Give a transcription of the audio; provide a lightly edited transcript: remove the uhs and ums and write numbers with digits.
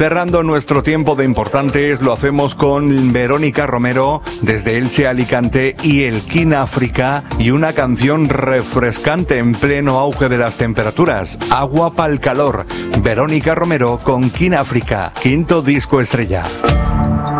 cerrando nuestro tiempo de importantes, lo hacemos con Verónica Romero desde Elche, Alicante y Elkin África, y una canción refrescante en pleno auge de las temperaturas, Agua pa'l calor. Verónica Romero con Kin África, quinto disco estrella.